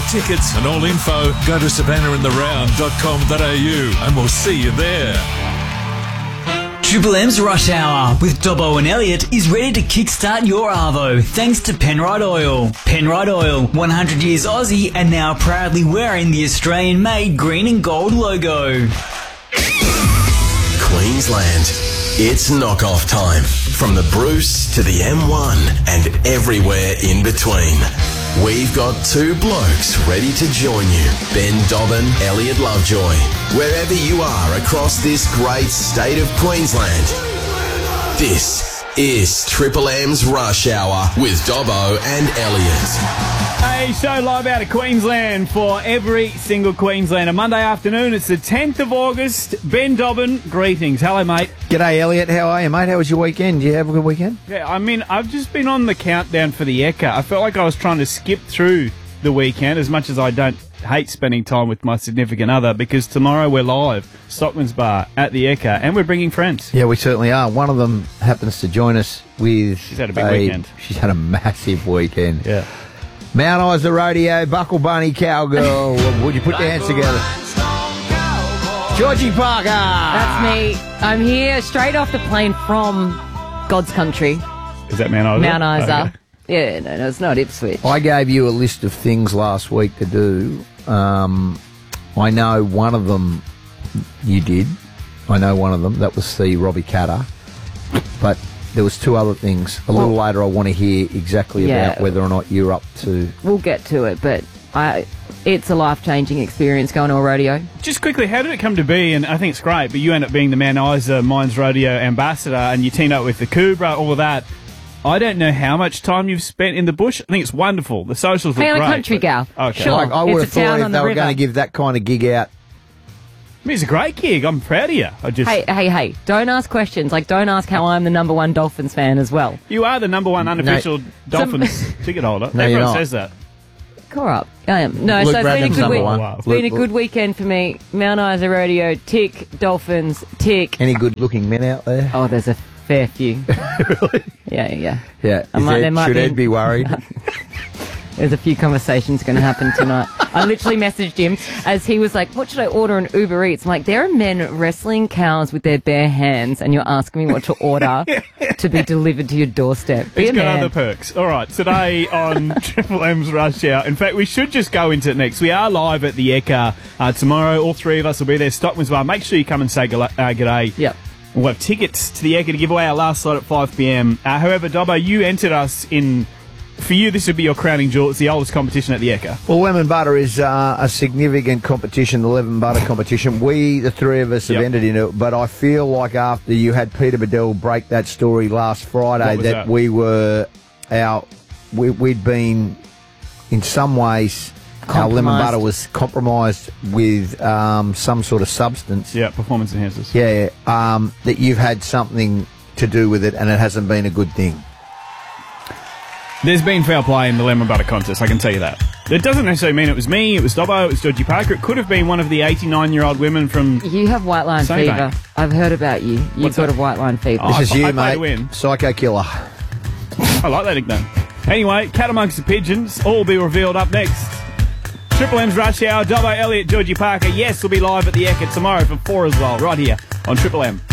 tickets and all info, go to savannahintheround.com.au and we'll see you there. Triple M's Rush Hour with Dobbo and Elliot is ready to kickstart your Arvo thanks to Penrite Oil. Penrite Oil, 100 years Aussie and now proudly wearing the Australian-made green and gold logo. Queensland, it's knockoff time. From the Bruce to the M1 and everywhere in between. We've got two blokes ready to join you. Ben Dobbin, Elliot Lovejoy. Wherever you are across this great state of Queensland, this is Triple M's Rush Hour with Dobbo and Elliot. A show live out of Queensland for every single Queenslander. Monday afternoon, it's the 10th of August. Ben Dobbin, greetings. Hello, mate. G'day, Elliot. How are you, mate? How was your weekend? Did you have a good weekend? Yeah, I mean, I've just been on the countdown for the Ekka. I felt like I was trying to skip through the weekend, as much as I don't hate spending time with my significant other, because tomorrow we're live, Stockman's Bar at the Ekka, and we're bringing friends. Yeah, we certainly are. One of them happens to join us with... She's had a big weekend. She's had a massive weekend. Yeah. Mount Isa Rodeo, Buckle Bunny Cowgirl. Would you put your hands together? Georgie Parker. That's me. I'm here straight off the plane from God's country. Is that Mount Isa? Mount Isa. Okay. Yeah, no, it's not Ipswich. I gave you a list of things last week to do. I know one of them you did. I know one of them. That was see Robbie Katter. But there was two other things. A little later I want to hear exactly about whether or not you're up to... We'll get to it, but it's a life-changing experience going to a rodeo. Just quickly, how did it come to be? And I think it's great, but you end up being the Mount Isa Mines Rodeo ambassador, and you teamed up with the Cobra, all of that. I don't know how much time you've spent in the bush. I think it's wonderful. The socials look I'm great. a country gal. Okay. Sure. I would have It's a town thought if on they the were river. going to give that kind of gig out... I mean, it's a great gig. I'm proud of you. Hey, don't ask questions. Like, don't ask how I'm the number one Dolphins fan as well. You are the number one unofficial Dolphins ticket holder. No, you're Everyone not. says that. Call up. I am. No, Luke so it's been a Radnam's good number week. one. It's been a good weekend for me. Mount Isa Rodeo, tick. Dolphins, tick. Any good-looking men out there? Oh, there's a fair few. Really? Yeah. Yeah. Should Ed be worried? There's a few conversations going to happen tonight. I literally messaged him as he was like, what should I order on Uber Eats? I'm like, there are men wrestling cows with their bare hands and you're asking me what to order to be delivered to your doorstep. Be It's a got man. other perks. All right, today on Triple M's Rush Hour. In fact, we should just go into it next. We are live at the Ekka tomorrow. All three of us will be there. Stockman's Bar. Make sure you come and say g'day. Yep. We'll have tickets to the Ekka to give away our last slot at 5 p.m. However, Dobbo, you entered us in... For you, this would be your crowning jewel. It's the oldest competition at the Ekka. Well, Lemon Butter is a significant competition, the Lemon Butter competition. We, the three of us, have entered in it, but I feel like after you had Peter Bedell break that story last Friday, that we were we'd been, in some ways, our Lemon Butter was compromised with some sort of substance. Yeah, performance enhancers. Yeah, that you've had something to do with it, and it hasn't been a good thing. There's been foul play in the Lemon Butter contest, I can tell you that. It doesn't necessarily mean it was me, it was Dobbo, it was Georgie Parker. It could have been one of the 89-year-old women from... You have white line fever. I've heard about you. You've got a white line fever. This is you, I play mate. to win. Psycho Killer. I like that nickname. Anyway, Cat Amongst the Pigeons, all will be revealed up next. Triple M's Rush Hour, Dobbo, Elliot, Georgie Parker. Yes, we'll be live at the Ekka tomorrow for 4 as well, right here on Triple M.